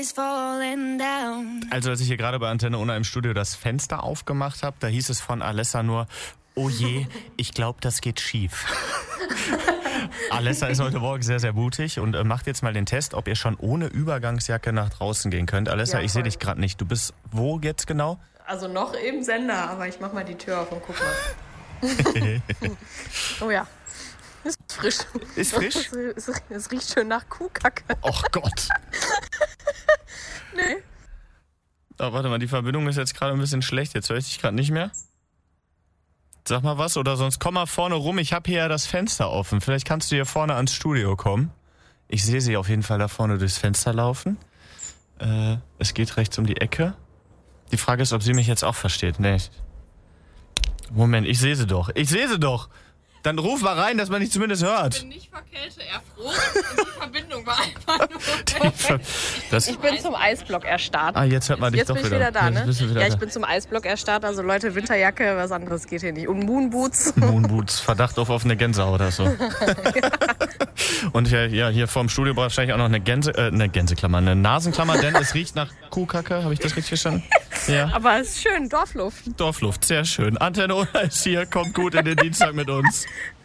Also als ich hier gerade bei Antenne Unna im Studio das Fenster aufgemacht habe, da hieß es von Alessa nur, oh je, ich glaube, das geht schief. Alessa ist heute Morgen sehr, sehr mutig und macht jetzt mal den Test, ob ihr schon ohne Übergangsjacke nach draußen gehen könnt. Alessa, ja, ich sehe dich gerade nicht. Du bist wo jetzt genau? Also noch im Sender, aber ich mach mal die Tür auf und guck mal. Oh ja, ist frisch. Ist frisch? Es riecht schön nach Kuhkacke. Och Gott. Nee. Oh, warte mal, die Verbindung ist jetzt gerade ein bisschen schlecht. Jetzt höre ich dich gerade nicht mehr. Sag mal was oder sonst komm mal vorne rum. Ich habe hier ja das Fenster offen. Vielleicht kannst du hier vorne ans Studio kommen. Ich sehe sie auf jeden Fall da vorne durchs Fenster laufen. Es geht rechts um die Ecke. Die Frage ist, ob sie mich jetzt auch versteht. Nee. Moment, ich sehe sie doch. Ich sehe sie doch. Dann ruf mal rein, dass man dich zumindest hört. Ich bin nicht vor Kälte erfroren und die Verbindung war einfach nur Ich bin zum Eisblock erstarrt. Ah, jetzt hört man dich doch wieder. Jetzt bin ich wieder da, ne? Ja, ich bin zum Eisblock erstarrt. Also Leute, Winterjacke, was anderes geht hier nicht. Und Moonboots. Moonboots, Verdacht auf offene Gänsehaut oder so. Und ja, hier vorm Studio braucht wahrscheinlich auch noch eine Gänseklammer, eine Nasenklammer, denn es riecht nach Kuhkacke. Habe ich das richtig verstanden? Ja. Aber es ist schön, Dorfluft. Dorfluft, sehr schön. Antenne Unna ist hier, kommt gut in den Dienstag mit uns.